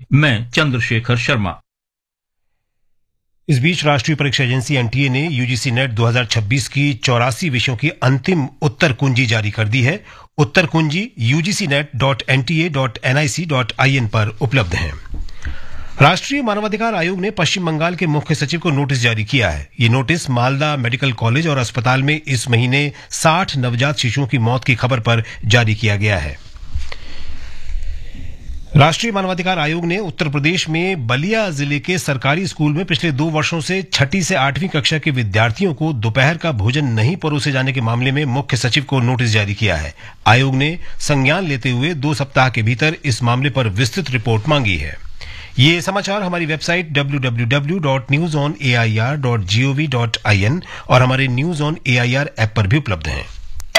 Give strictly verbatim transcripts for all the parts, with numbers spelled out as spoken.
मैं चंद्रशेखर शर्मा। इस बीच राष्ट्रीय परीक्षा एजेंसी एनटीए ने यूजीसी नेट दो हज़ार छब्बीस की चौरासी विषयों की अंतिम उत्तर कुंजी जारी कर दी है। उत्तर कुंजी UGC net dot N T A dot N I C dot I N पर उपलब्ध है। राष्ट्रीय मानवाधिकार आयोग ने पश्चिम बंगाल के मुख्य सचिव को नोटिस जारी किया है। ये नोटिस मालदा मेडिकल कॉलेज और अस्पताल में इस महीने साठ नवजात शिशुओं की मौत की खबर पर जारी किया गया है। राष्ट्रीय मानवाधिकार आयोग ने उत्तर प्रदेश में बलिया जिले के सरकारी स्कूल में पिछले दो वर्षों से छठी से आठवीं कक्षा के विद्यार्थियों को दोपहर का भोजन नहीं परोसे जाने के मामले में मुख्य सचिव को नोटिस जारी किया है। आयोग ने संज्ञान लेते हुए दो सप्ताह के भीतर इस मामले पर विस्तृत रिपोर्ट मांगी है। ये समाचार हमारी website W W W dot news on A I R dot G O V dot I N और हमारे news on A I R app पर भी उपलब्ध हैं।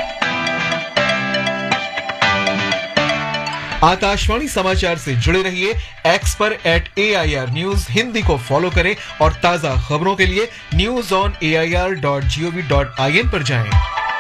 आकाशवाणी समाचार से जुड़े रहिए। एक्स पर eight A I R news Hindi को फॉलो करें और ताजा खबरों के लिए news on A I R dot G O V dot I N पर जाएं।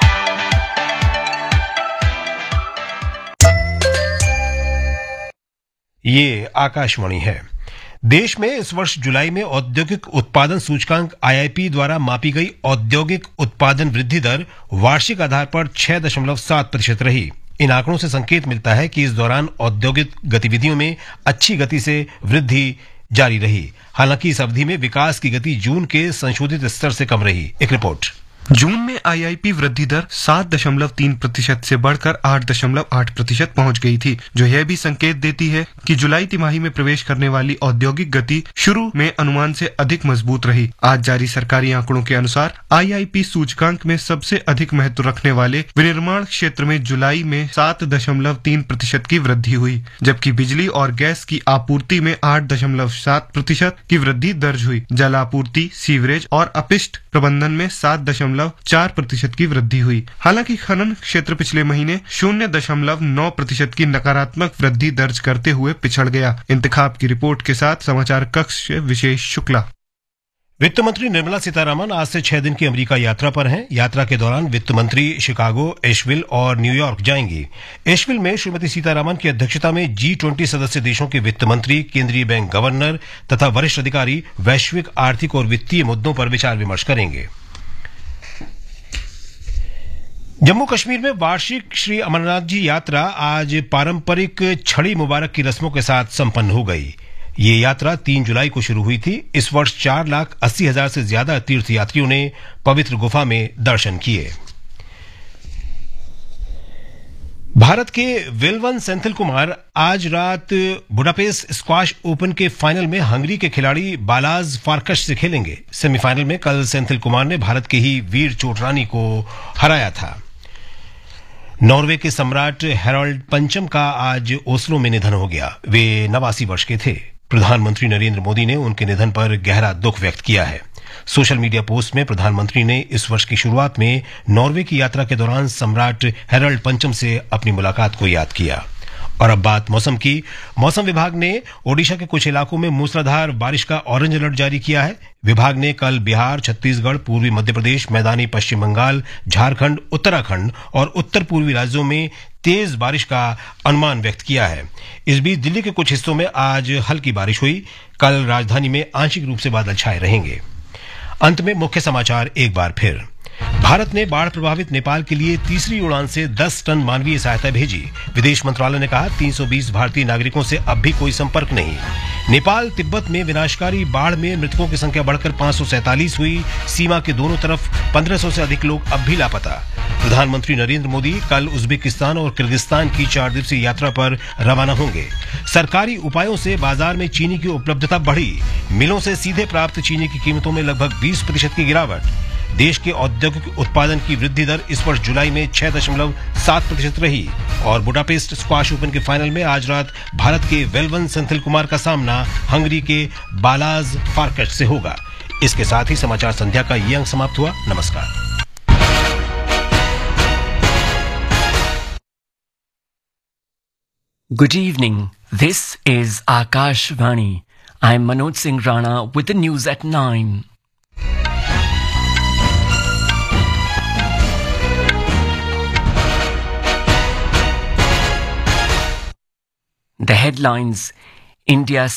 ये आकाशवाणी है। देश में इस वर्ष जुलाई में औद्योगिक उत्पादन सूचकांक आई आई पी द्वारा मापी गई औद्योगिक उत्पादन वृद्धि दर वार्षिक आधार पर छह दशमलव सात प्रतिशत रही। इन आंकड़ों से संकेत मिलता है कि इस दौरान औद्योगिक गतिविधियों में अच्छी गति से वृद्धि जारी रही। हालांकि इस अवधि में विकास की गति जून के संशोधित स्तर से कम रही। एक रिपोर्ट। जून में आई आई पी वृद्धि दर सात दशमलव तीन प्रतिशत से बढ़कर आठ दशमलव आठ प्रतिशत पहुंच गई थी, जो यह भी संकेत देती है कि जुलाई तिमाही में प्रवेश करने वाली औद्योगिक गति शुरू में अनुमान से अधिक मजबूत रही। आज जारी सरकारी आंकड़ों के अनुसार आई आई पी सूचकांक में सबसे अधिक महत्व रखने वाले विनिर्माण क्षेत्र में जुलाई में सात दशमलव तीन प्रतिशत की वृद्धि हुई, जबकि बिजली और गैस की आपूर्ति में आठ दशमलव सात प्रतिशत की वृद्धि दर्ज हुई। जल आपूर्ति, सीवरेज और अपशिष्ट प्रबंधन में सात दशमलव चार प्रतिशत की वृद्धि हुई। हालांकि खनन क्षेत्र पिछले महीने शून्य दशमलव नौ प्रतिशत की नकारात्मक वृद्धि दर्ज करते हुए पिछड़ गया। इंतखाब की रिपोर्ट के साथ समाचार कक्ष से विशेष शुक्ला। वित्त मंत्री निर्मला सीतारामन आज से छह दिन की अमेरिका यात्रा पर हैं। यात्रा के दौरान वित्त मंत्री शिकागो, एशविल और न्यूयॉर्क जाएंगी। एशविल में श्रीमती सीतारामन की अध्यक्षता में जी ट्वेंटी सदस्य देशों के वित्त मंत्री, केंद्रीय बैंक गवर्नर तथा वरिष्ठ अधिकारी वैश्विक आर्थिक और वित्तीय मुद्दों पर विचार विमर्श करेंगे। जम्मू कश्मीर में वार्षिक श्री अमरनाथ जी यात्रा आज पारंपरिक छड़ी मुबारक की रस्मों के साथ संपन्न हो गई। ये यात्रा तीन जुलाई को शुरू हुई थी। इस वर्ष चार लाख अस्सी हजार से ज्यादा तीर्थयात्रियों ने पवित्र गुफा में दर्शन किए। भारत के विल्वन सेंथिल कुमार आज रात बुडापेस्ट स्क्वाश ओपन के फाइनल में हंगरी के खिलाड़ी बालाज फारकश से खेलेंगे। सेमीफाइनल में कल सेंथिल कुमार ने भारत के ही वीर चोटरानी को हराया था। नॉर्वे के सम्राट हैरोल्ड पंचम का आज ओस्लो में निधन हो गया। वे नवासी वर्ष के थे। प्रधानमंत्री नरेंद्र मोदी ने उनके निधन पर गहरा दुख व्यक्त किया है। सोशल मीडिया पोस्ट में प्रधानमंत्री ने इस वर्ष की शुरुआत में नॉर्वे की यात्रा के दौरान सम्राट हैरोल्ड पंचम से अपनी मुलाकात को याद किया। और अब बात मौसम की। मौसम विभाग ने ओडिशा के कुछ इलाकों में मूसलाधार बारिश का ऑरेंज अलर्ट जारी किया है। विभाग ने कल बिहार, छत्तीसगढ़, पूर्वी मध्य प्रदेश, मैदानी पश्चिम बंगाल, झारखंड, उत्तराखंड और उत्तर पूर्वी राज्यों में तेज बारिश का अनुमान व्यक्त किया है। इस बीच दिल्ली के कुछ हिस्सों में आज हल्की बारिश हुई। कल राजधानी में आंशिक रूप से बादल छाए रहेंगे। अंत में मुख्य समाचार एक बार फिर। भारत ने बाढ़ प्रभावित नेपाल के लिए तीसरी उड़ान से दस टन मानवीय सहायता भेजी। विदेश मंत्रालय ने कहा तीन सौ बीस भारतीय नागरिकों से अब भी कोई संपर्क नहीं। नेपाल तिब्बत में विनाशकारी बाढ़ में मृतकों की संख्या बढ़कर पांच सौ सैंतालीस हुई। सीमा के दोनों तरफ पंद्रह सौ से अधिक लोग अब भी लापता। प्रधानमंत्री नरेंद्र मोदी कल उज्बेकिस्तान और किर्गिस्तान की चार दिवसीय यात्रा पर रवाना होंगे। सरकारी उपायों से बाजार में चीनी की उपलब्धता बढ़ी। मिलों से सीधे प्राप्त चीनी की कीमतों में लगभग बीस प्रतिशत की गिरावट। देश के औद्योगिक उत्पादन की वृद्धि दर इस वर्ष जुलाई में छह दशमलव सात प्रतिशत रही। और बुडापेस्ट स्क्वाश ओपन के फाइनल में आज रात भारत के वेलवन सेंथिल कुमार का सामना हंगरी के बालाज फारकश से होगा। इसके साथ ही समाचार संध्या का ये अंक समाप्त हुआ। नमस्कार। Good evening. This is Akashvani. I am Manoj Singh Rana with the news at nine. The headlines: India